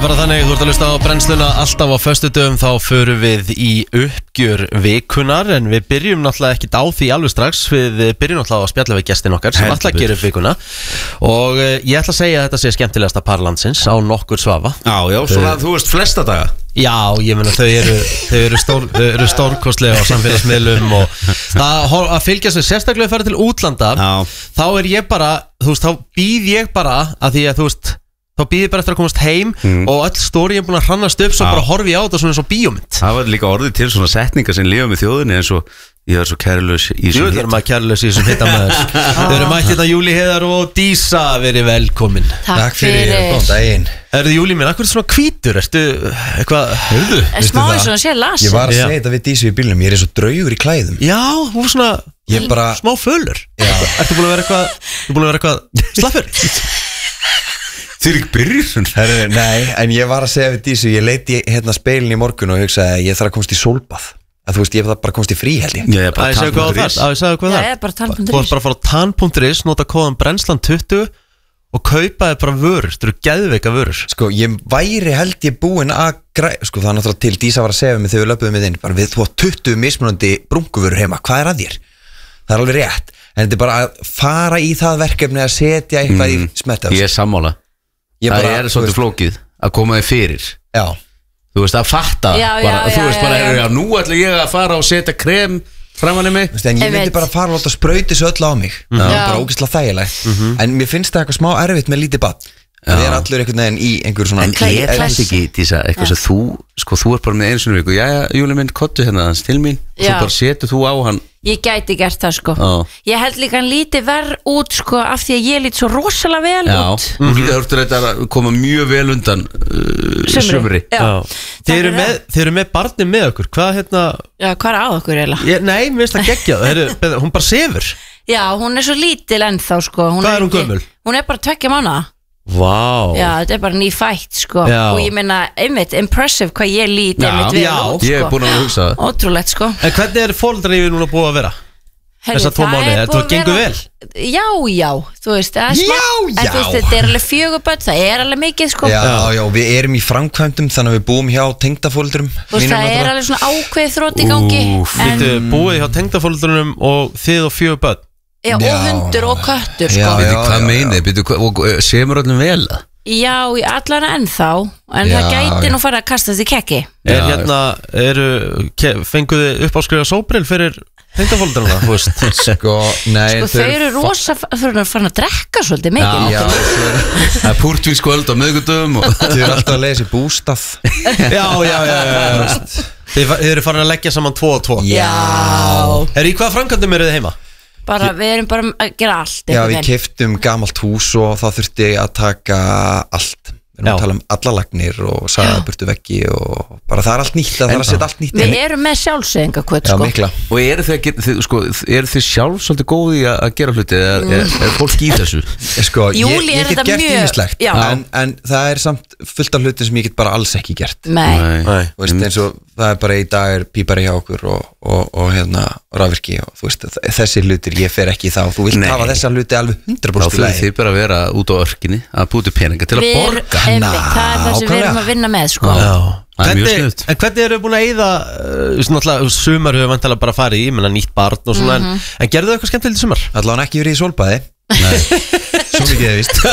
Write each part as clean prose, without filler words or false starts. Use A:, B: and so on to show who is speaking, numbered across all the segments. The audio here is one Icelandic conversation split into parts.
A: bara þannig, þú ert að hlusta á brennsluna alltaf á föstudögum, þá förum við í uppgjör vikunar, en við byrjum náttúrulega ekkert á því alveg strax, við byrjum náttúrulega á að spjalla við gestin okkar sem alltaf gerir upp vikuna og ég ætla að segja að þetta sé skemmtilegasta par landsins á nokkur svafa.
B: Já, svona þú veist flesta daga.
A: Já, ég meina þau eru stórkostlega á samfélagsmiðlum og það að fylgja sig sérstaklega að fara til útlanda, þá er ég bara, þú veist, þá býð ég bara að því að þú veist þá býði bara eftir að komast heim og öll stóri er búin að hrannast upp svo bara horfi ég á þetta svona eins og bíómynd. Það
B: var líka orðið til svona setningar sem lifa með þjóðinni eins og ég er svo kærlaus í þessum hitta.
A: Jú, maður kærlaus í þessum hitta með þess. Þau eru mætt hérna Júli Heiðar og Dísa, verið velkomin.
C: Takk fyrir, góðan daginn.
A: Erðu Júli minn, akkur er svona hvítur? Ertu eitthvað, hörðu?
D: Smá eins og sé lasin.
C: Ég var að segja þetta við Dísu í bílnum, ég er eins og draugur í klæðum.
A: Já, þú er svona smá fölur. Ertu búin að vera eitthvað slappur?
B: Þið ekki byrjun?
C: Nei, en ég var að segja við Dísu, ég leiti hérna speilin í morgun og hugsaði að ég þarf að komast í sólbað. Að þú veist, ég þarf bara að komast í frí held ég.
A: Ég sagði hvað það.
D: Ég er bara tan.is.
A: Þú ætti bara að fara á tan.is, nota kóðan brennslan20 og kaupaði bara vörur. Þetta eru geðveika vörur.
C: Sko, ég væri held ég búinn að sko, það er náttúrulega til, Dísa var að segja mig þegar við löpuðum við inn, bara þú átt 20 mismunandi brunkuvörur heima, hvað er að þér? Það er alveg rétt, en þetta er bara að fara í það verkefni að setja eitthvað í smetta.
B: Ég er sammála. Það er svolítið flókið að koma þig fyrir.
C: Já.
B: Þú veist að fatta þú veist bara, nú ætla ég að fara og setja krem framan í mig.
C: En ég myndi bara fara og láta sprauti svo öll á mig. Það er bara ógeðslega þægilegt. En mér finnst það eitthvað smá erfitt með lítið barn. Það er allur einhvern veginn í einhver svona.
B: En er þetta ekki, Dísa, eitthvað sem þú er bara með einu sinni viku, jæja, Júli minn, kottu hérna hans til mín, svo bara setur þú á hann.
D: Ég gæti gert það sko. Ég held líka hann lítið verð út sko af því að ég lít svo rosalega vel út.
B: Já, þú þurftur þetta að koma mjög vel undan sumri.
A: Þið eru með barni með okkur, hvað hérna?
D: Já, hvað er á okkur eiginlega?
A: Nei, mér finnst það geggjað, hún bara sefur.
D: Já, hún er svo lítil ennþá sko.
A: Hvað er hún gömul?
D: Hún er bara 2 mánaða.
A: Vá.
D: Já, þetta er bara nýfætt sko. Og ég meina, einmitt, impressive hvað ég lít einmitt vel út sko.
B: Ég er búin að hugsa það.
D: Ótrúlegt sko.
A: En hvernig er fólkdrarifið núna búið að vera? Þessar 2 mánuði, þetta gengur vel?
D: Já, þú veist, þetta er alveg 4 börn, það er alveg mikið sko.
C: Já, við erum í framkvæmdum þannig að við búum hjá tengdafóldrum.
D: Þú veist, það er alveg svona ákveð þrótt í gangi.
A: Þið búið hjá tengdafóldrunum og þið og 4 börn?
D: Já, og hundur og köttur sko.
B: Hvað meinið, semur öllum vel það?
D: Já, í allan ennþá. En það gæti nú fara að kastast í kekki.
A: Fenguðu uppáskrifa sóbrill fyrir tengdafóldruna, þú veist?
C: Sko,
D: þau eru rosa fyrir að fara að drekka svolítið mikið.
B: Það er púrtvínskvöld á miðvikudögum.
C: Þau eru alltaf að lesa í bústað.
A: Já. Þið eru farin að leggja saman 2 og 2.
D: Já.
A: Í hvaða framkvæmdum eru þið heima?
D: Bara, við erum bara að gera allt.
C: Já, við keyptum gamalt hús og það þurfti að taka allt. Við erum að tala alla lagnir og sagðaburtu veggi og bara það er allt nýtt, það er að setja allt nýtt.
D: Við erum með sjálfsögingakvöt sko.
C: Já, mikla.
B: Og eru þið sjálf svolítið góði að gera hluti eða er fólk í þessu?
C: Sko,
D: Júli
C: ég get gert ýmislegt, en það er samt fullt af hluti sem ég get bara alls ekki gert.
D: Nei.
C: Þú veist, eins og það er bara í dag er pípari hjá okkur og hérna rafvirki og þú veist, þessi hlutir ég fer ekki í það og þú vilt hafa þessa hluti alveg 100%
B: þá þið bara að vera út á örkinni að búti peninga til að borga.
D: Það er það sem við erum að vinna með sko.
A: En hvernig eru þið búin að eyða sumar hefur vantilega bara farið í nýtt barn og svona, en gerðu þið eitthvað skemmtilegt í sumar?
C: Allavega ekki verið í sólbaði. Svo mikið þið víst.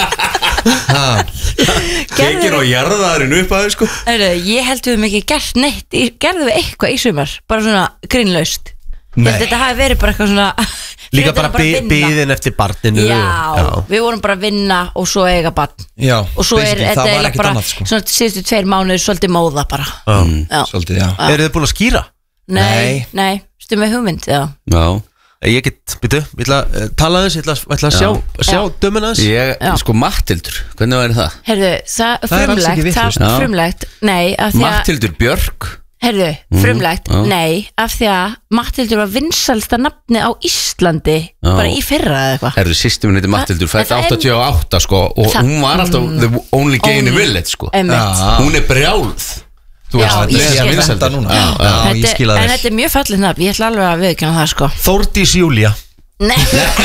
B: Kekir og jarðaðurinn upp að þau sko.
D: Ég held við mikið gert neitt. Gerðu við eitthvað í sumar? Bara svona grínlaust. Þetta hafi verið bara eitthvað svona.
A: Líka bara biðin eftir barninu.
D: Já, við vorum bara að vinna og svo eiga barn.
C: Já,
D: og svo er þetta bara svona síðustu 2 mánuðir svolítið móða bara.
C: Svolítið, já.
A: Eru þið búin að skýra?
D: Nei, stu með hugmynd, já.
A: Ég get, byrju, ég ætla að tala aðeins, ég ætla að sjá dömuna aðeins.
B: Sko Matthildur, hvernig væri það?
D: Herðu, það frumlegt, nei.
B: Matthildur Björk.
D: Herðu, frumlegt, nei, af því að Matthildur var vinsælsta nafni á Íslandi bara í fyrra eða eitthvað.
B: Herðu, systeminn heiti Matthildur, fætt 88 sko og hún var alltaf the only gay in the village sko. Hún er brjálð. Þú veist,
D: ég skil
C: þetta núna.
D: En þetta er mjög fallið nafn, ég ætla alveg að viðkjanna það sko.
A: Þórdís Júlía.
D: Nei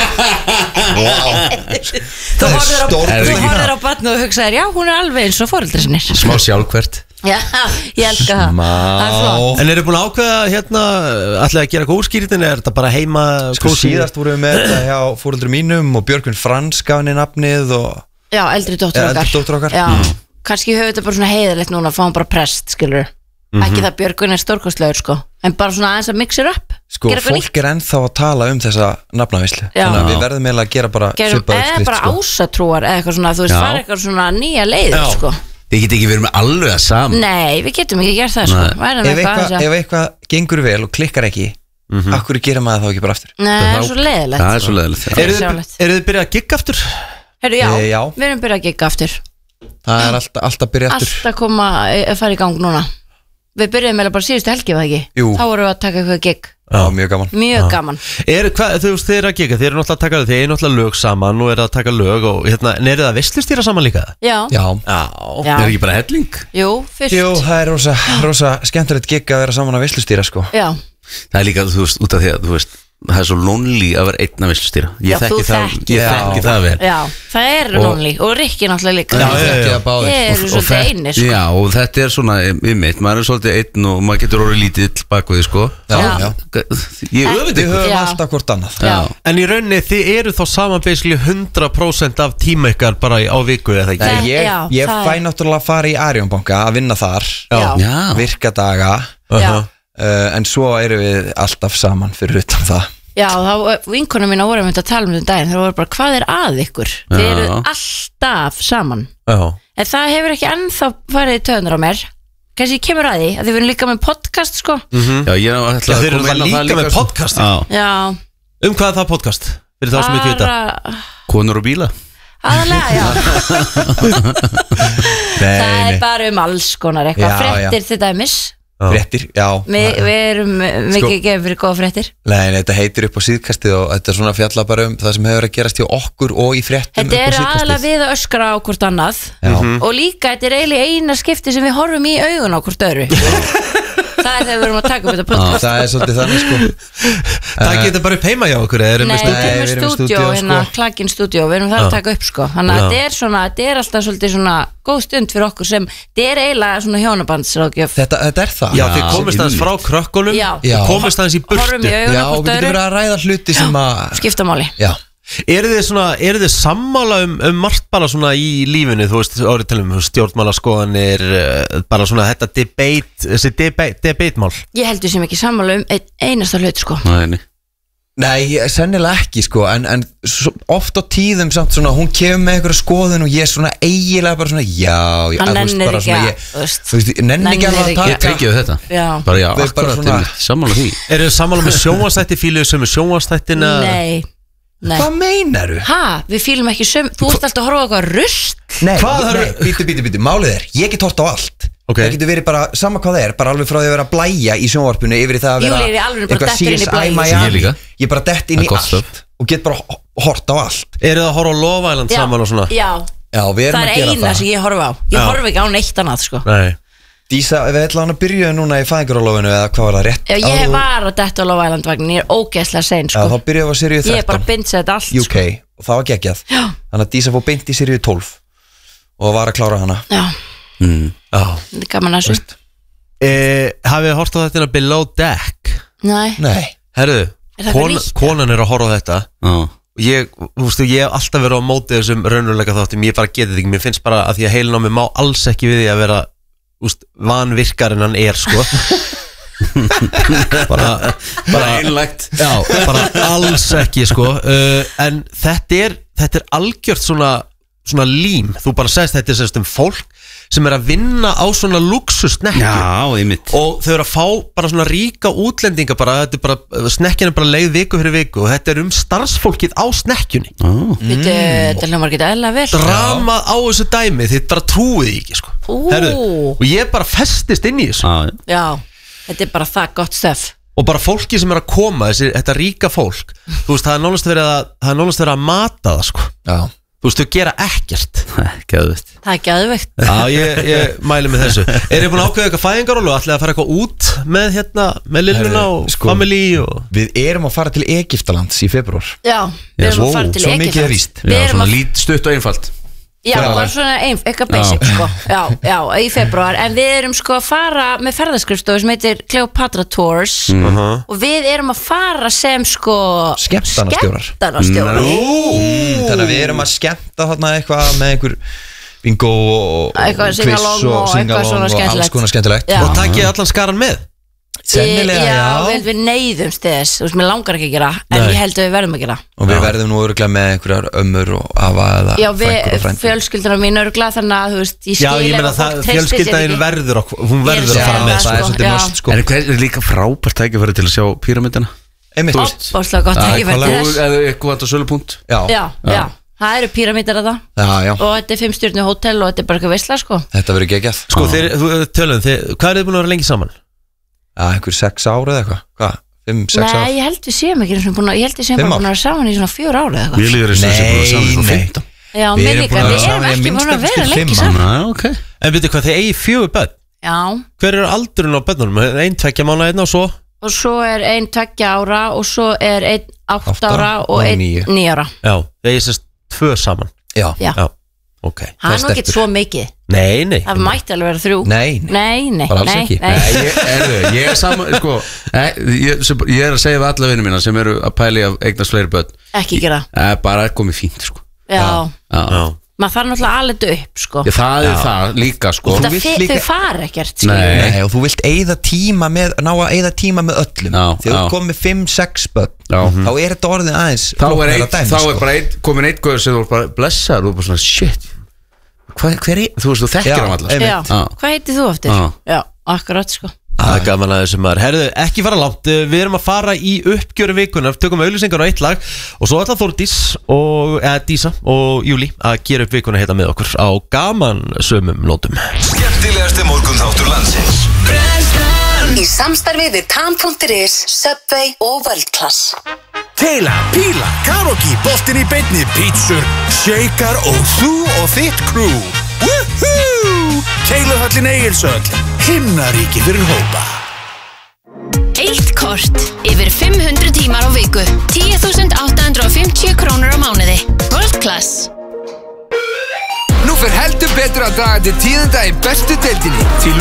D: Þú horfir á barn og hugsaðir, já, hún alveg eins og foreldri sinni.
B: Smá sjálfkvært.
D: Já, ég elska það. Það er flott.
A: En eru búin að ákveða hérna ætlaði að gera góðskýritin, er þetta bara heima
C: Sko síðast vorum við með þetta hjá foreldrum mínum og Björgvin Frans gaf henni nafnið og
D: Já, eldri dóttur okkar. Já, kannski höfum þetta bara svona heiðalegt núna, fáum bara prest, skilur. Ekki það Björgvin stórkostlegur, sko. En bara svona aðeins að mixir upp.
C: Sko, fólk ennþá að tala þessa nafnavislu. Þannig að við verðum eiginlega að gera bara svipað uppskrift,
D: eða bara ásatrúar eða eitthvað svona, þú veist, fara eitthvað svona nýja leiðir, sko.
B: Við getum ekki verið með alveg að saman.
D: Nei, við getum ekki gert það, sko.
C: Ef eitthvað gengur vel og klikkar ekki, akkur gerir maður þá ekki bara aftur?
D: Nei, það er svo leiðilegt.
B: Það er svo leiðilegt.
A: Eru þið byrjað að gigga aftur?
D: Já, við erum byrjað að gigga aftur.
C: Það er alltaf byrjað aftur.
D: Alltaf koma að fara í gang núna. Við byrjuðum meðlega bara síðustu helgi, var ekki?
C: Jú.
D: Þá vorum við að taka eitthvað gig.
C: Já, mjög gaman.
D: Mjög gaman.
A: Þú veist, þið eru að gigga, þið eru náttúrulega að taka þið eru náttúrulega lög saman og eru að taka lög og hérna, en eru það veislustýra saman líka?
D: Já.
B: Það er ekki bara helling?
D: Jú, fyrst.
C: Jú, það er rosa skemmtilegt gig að vera saman að veislustýra, sko.
D: Já.
B: Það er líka, þú veist, út af því að, þú veist, það er svo lonely að vera einn að veislustýra. Ég þekki það vel.
D: Já, það er lonely og Rikki náttúrulega líka. Ég er svolítið einir, sko.
B: Já, og þetta er svona maður er svolítið einn og maður getur orðið lítill bak við, sko.
C: Já.
B: Ég öfut
C: Við höfum alltaf hvort annað.
A: En í rauninni, þið eru þá saman basically 100% af tíma ykkar bara á viku, eða ekki?
C: Ég fæ náttúrulega að fara í Arjónbanka að vinna þar, virka daga. En svo eru við alltaf saman fyrir utan það.
D: Já, þá vinkonum mína voru að tala um þetta daginn. Þeir voru bara, hvað er að ykkur? Þið eru alltaf saman. En það hefur ekki ennþá farið í töðunar á mér. Kanski kemur að því, að þið verðum líka með podcast, sko.
B: Já, ég ætla að koma inn á það
A: líka með podcast.
D: Já.
A: Hvað er það podcast? Fyrir þá sem ekki vita.
B: Konur og bíla.
D: Aðalega, já. Það er bara alls konar eitthvað. Fréttir til dæmis.
C: Fréttir, já.
D: Við erum mikið gefið fyrir góða fréttir.
C: Nei, þetta heitir upp á síðkastið og þetta er svona fjalla bara það sem hefur að gerast hjá okkur og í fréttum.
D: Þetta er aðalega við að öskra á hvort annað. Og líka, þetta er eiginlega eina skipti sem við horfum í augun á hvort öðru. Það er þegar við erum að taka upp þetta podcast.
C: Það er svolítið þannig, sko.
A: Það getur bara upp heima hjá okkur, eða erum við
D: stúdíó? Nei, við erum með stúdíó, hérna, Klakinn stúdíó. Við erum það að taka upp, sko. Þannig að þetta er alltaf svolítið svona góð stund fyrir okkur sem þetta er eiginlega svona hjónabandsráðgjöf.
C: Þetta er það.
A: Já, þið komist aðeins frá krökkunum, þið komist aðeins í burtu.
D: Horfum í augun á hvort öðru.
C: Já, og við getum verið að ræða hluti sem að
D: skipta máli.
C: Já.
A: Eru þið sammála margt bara svona í lífinu, þú veist, árið talum stjórnmálaskoðanir, bara svona þetta þessi debate-mál?
D: Ég heldur sem ekki sammála einasta hlut, sko.
C: Nei, sennilega ekki, sko, en oft á tíðum samt svona, hún kemur með einhverja skoðun og ég er svona eiginlega bara svona, já,
D: hann nennir ekki að,
C: þú veist, nennir ekki að taka.
B: Ég tryggjum þetta.
D: Já.
B: Bara já, akkurat, sammála því.
A: Eru þið sammála með sjónvarpsþætti, fíluðu sem er sjónvarpsþættina?
D: Nei.
C: Hvað meinaru?
D: Við fílum ekki þú ert alltaf að horfa á eitthvað rusl.
C: Nei, bíti, málið er ég get hort á allt. Það getur verið bara, sama hvað það er, bara alveg frá því að vera að blæja í sjónvarpinu yfir í það að vera eitthvað CSI Miami. Ég bara dett inn í allt og get bara hort á allt.
A: Eru það að horfa á Love Island saman og svona?
D: Já,
C: við erum að gera það.
D: Það er eina sem ég horfa á. Ég horfa ekki á neitt annað, sko.
A: Nei.
C: Dísa, við ætlaðum að byrja núna í fæðingarólofinu eða hvað var það rétt?
D: Já, ég var að detta á Love Island vagnin, ég er ógeðslega sein, sko.
C: Já, þá byrjaðum við á seríu 13.
D: Ég bara bindsa þetta allt,
C: UK, sko. Og það var geggjað. Já. Þannig að Dísa fór beint í seríu 12 og var að klára hana.
D: Já. Þetta er gaman að þessu.
A: Hafið þið hort á þetta Below Deck?
D: Nei.
A: Herru, konan er að horfa á þetta. Ég hef alltaf verið á móti þessum raunveruleika þáttum, ég bara getið ekki, mér finnst bara að því að heilin á mig má alls ekki við því að vera vanvirkar en hann er, sko. bara
B: einlægt.
A: Já, bara alls ekki, sko. En þetta er algjört svona lím. Þú bara segist þetta er sérst fólk sem er að vinna á svona luxusnekju.
B: Já, einmitt.
A: Og þau eru að fá bara svona ríka útlendinga bara, þetta er bara, snekkjan er bara leið viku fyrir viku og þetta er starfsfólkið á snekkjunni.
D: Þetta hljómar ekki eðlilega vel.
A: Dramað á þessu dæmi, þið bara trúið ekki, sko. Herru, og ég bara festist inn í þessu.
D: Já, þetta er bara það gott stöf.
A: Og bara fólki sem er að koma, þetta ríka fólk, þú veist, það er nánast verið að mata það, sko.
C: Já.
A: Þú veist, þau gera ekkert.
B: Geðveikt.
D: Það er geðveikt.
A: Já, ég mæli með þessu. Þið búin að ákveða eitthvað fæðingaról og ætlaði að fara eitthvað út með með Lilluna og family og...
C: Við erum að fara til Egyptalands í febrúar.
D: Já, við erum að fara til
C: Svo mikið er víst.
B: Já, svona stutt og einfalt.
D: Já, bara svona eitthvað basic sko. Já, í febrúar. En við erum sko að fara með ferðaskrifstofu sem heitir Cleopatra Tours og við erum að fara sem sko
C: skemmtanastjórar. Þannig að við erum að skemmta þarna eitthvað með einhver bingo og quiz og singalong og alls konar skemmtilegt.
A: Og takkið allan skaran með?
C: Sennilega,
D: já. Við neyðumst þess. Þú veist, mér langar ekki að gera en ég held að við verðum að gera.
C: Og við verðum nú öruglega með einhverjar ömmur og afa eða
D: frænkur og frændi. Já, fjölskylduna mín öruglega þannig að, þú veist, ég skil.
A: Já, ég meina það, fjölskyldaðin verður að fara með.
C: Það er svolítið must, sko.
B: En hvað er líka frábært tækifæri til að sjá píramidina?
D: Óbáslega gott tækifæri til þess.
B: Eða eitthvað vantar sölupunkt?
D: Já. Það eru píramítar að það og þetta er 5 stjörnu hótel og þetta er bara eitthvað veisla sko.
C: Þetta verður geggjað.
A: Sko, hvað eru þið búin að vera lengi saman?
C: Já, einhver 6 ára eða eitthvað. Hvað? 5-6 ára?
D: Nei, ég held við séum ekki ég held við séum bara búin að vera saman í svona 4 ára eða eitthvað.
B: Við líður þess að við séum búin að vera saman í svona 15.
D: Já, mér líka, við erum ekki búin að vera lengi saman.
A: En veitu hvað, þið eigi 4 börn?
D: Já.
A: Hver eru aldurinn á börnunum? 1 2 mánaða og svo?
D: Og svo er 1 2 ára og svo er 1 8 ára og 1 9 ára.
A: Já, þið eigi sérst 2 saman.
D: Já.
A: Okay.
D: Það er nú ekki svo mikið.
A: Nei.
D: Það mætti alveg vera 3.
C: Nei. Bara alls ekki.
B: Ég er saman, sko ég er að segja við alla vinnu mína sem eru að pæli að eignast fleiri börn.
D: Ekki gera.
B: Bara er komið fínt, sko.
D: Já. Maður þarf náttúrulega að leta upp, sko.
B: Það er það líka, sko.
D: Þau fara ekkert, sko.
C: Nei, og þú vilt ná að eyða tíma með öllum. Þegar þú komið 5-6 börn, þá er þetta orðin aðeins.
B: Þá er bara komin einn guður sem þú bara blessaður og þú bara svona, shit hver er, þú veist, þú þekkir hann alltaf.
D: Hvað heitir þú eftir? Já, akkurat, sko.
A: Það er gaman að þessum maður. Herðu, ekki fara langt. Við erum að fara í uppgjöru vikunar. Tökum auglýsingar á 1 lag og svo ætla Þórdís Dísa og Júli að gera upp vikuna hérna með okkur á gamansömum nótum.
E: Skemmtilegasti morgunþáttur landsins.
F: Í samstarfi við Tam.is, Subway og World Class.
E: Keila, píla, karaoke, boltinn í beinni, pítsur, shaker og þú og þitt crew. Woohoo! Keilahöllin Egilshöll, himnaríki fyrir hópa.
G: 1 kort, yfir 500 tímar á viku, 10.850 krónur á mánuði. World Class.
H: Nú fer heldur betur að draga til tíðenda í bestu deildinni. Því